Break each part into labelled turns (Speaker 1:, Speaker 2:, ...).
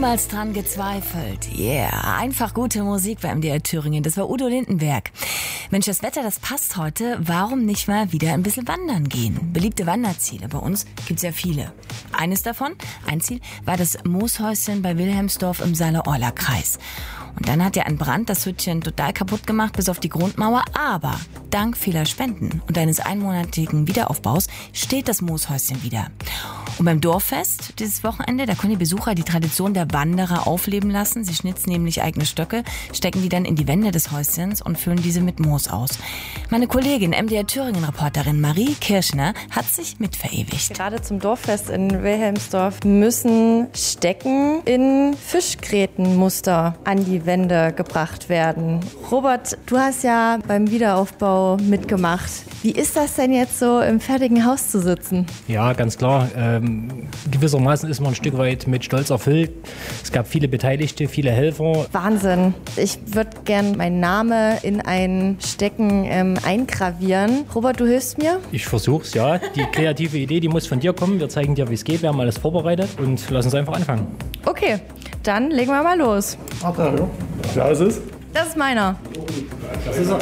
Speaker 1: Niemals dran gezweifelt. Yeah, einfach gute Musik bei MDR Thüringen. Das war Udo Lindenberg. Mensch, das Wetter, das passt heute. Warum nicht mal wieder ein bisschen wandern gehen? Beliebte Wanderziele bei uns gibt's ja viele. Eines davon, ein Ziel, war das Mooshäuschen bei Wilhelmsdorf im Saale-Orla-Kreis. Und dann hat ja ein Brand das Hütchen total kaputt gemacht, bis auf die Grundmauer. Aber dank vieler Spenden und eines einmonatigen Wiederaufbaus steht das Mooshäuschen wieder. Und beim Dorffest dieses Wochenende, da können die Besucher die Tradition der Wanderer aufleben lassen. Sie schnitzen nämlich eigene Stöcke, stecken die dann in die Wände des Häuschens und füllen diese mit Moos aus. Meine Kollegin, MDR Thüringen-Reporterin Marie Kirschner, hat sich mitverewigt.
Speaker 2: Gerade zum Dorffest in Wilhelmsdorf müssen Stecken in Fischgrätenmuster an die Wände gebracht werden. Robert, du hast ja beim Wiederaufbau mitgemacht. Wie ist das denn jetzt so, im fertigen Haus zu sitzen?
Speaker 3: Ja, ganz klar. Gewissermaßen ist man ein Stück weit mit Stolz erfüllt. Es gab viele Beteiligte, viele Helfer.
Speaker 2: Wahnsinn. Ich würde gern meinen Namen in ein Stecken eingravieren. Robert, du hilfst mir?
Speaker 3: Ich versuch's, ja. Die kreative Idee, die muss von dir kommen. Wir zeigen dir, wie es geht. Wir haben alles vorbereitet und lass uns einfach anfangen.
Speaker 2: Okay, dann legen wir mal los.
Speaker 4: Ja, ist es?
Speaker 2: Das ist meiner.
Speaker 3: Das ist ein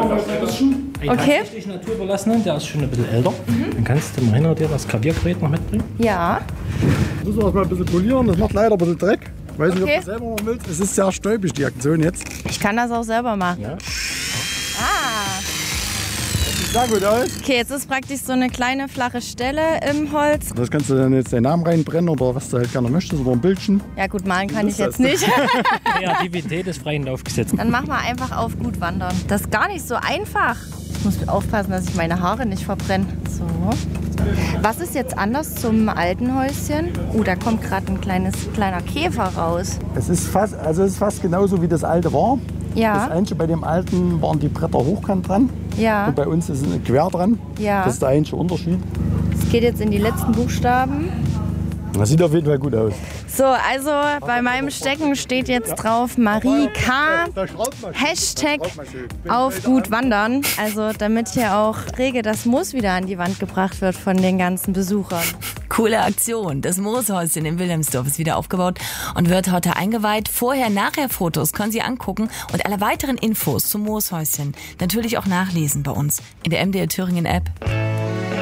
Speaker 2: Okay.
Speaker 3: tatsächlich naturbelassenen, der ist schon ein bisschen älter. Dann kannst du mal hinter dir das Klaviergerät noch mitbringen.
Speaker 2: Ja.
Speaker 4: Müssen wir das mal ein bisschen polieren, das macht leider ein bisschen Dreck. Ich weiß nicht,
Speaker 2: Okay.
Speaker 4: ob du selber mal willst. Es ist sehr stäubig, die Aktion jetzt.
Speaker 2: Ich kann das auch selber machen.
Speaker 3: Ja.
Speaker 2: Ah.
Speaker 4: Sieht sehr gut aus.
Speaker 2: Okay, jetzt ist praktisch so eine kleine flache Stelle im Holz.
Speaker 4: Das kannst du dann jetzt deinen Namen reinbrennen oder was du halt gerne möchtest oder ein Bildchen.
Speaker 2: Ja gut, malen kann ich
Speaker 4: ist das?
Speaker 2: jetzt nicht.
Speaker 3: Kreativität ist freien Lauf gesetzt.
Speaker 2: Dann machen wir einfach auf gut wandern. Das ist gar nicht so einfach. Ich muss aufpassen, dass ich meine Haare nicht verbrenne. So. Was ist jetzt anders zum alten Häuschen? Da kommt gerade ein kleiner Käfer raus.
Speaker 4: Es ist fast genauso wie das alte war. Das
Speaker 2: Ja,
Speaker 4: Einzige bei dem alten waren die Bretter hochkant dran
Speaker 2: ja,
Speaker 4: und bei uns ist es quer dran.
Speaker 2: ja.
Speaker 4: Das ist der einzige Unterschied.
Speaker 2: Es geht jetzt in die letzten Buchstaben.
Speaker 4: Das sieht auf jeden Fall gut aus.
Speaker 2: So, also bei meinem Stecken steht jetzt drauf Marie K. Hashtag auf gut wandern. Also damit hier auch rege das Moos wieder an die Wand gebracht wird von den ganzen Besuchern.
Speaker 1: Coole Aktion. Das Mooshäuschen in Wilhelmsdorf ist wieder aufgebaut und wird heute eingeweiht. Vorher-Nachher-Fotos können Sie angucken und alle weiteren Infos zum Mooshäuschen natürlich auch nachlesen bei uns in der MDR Thüringen App.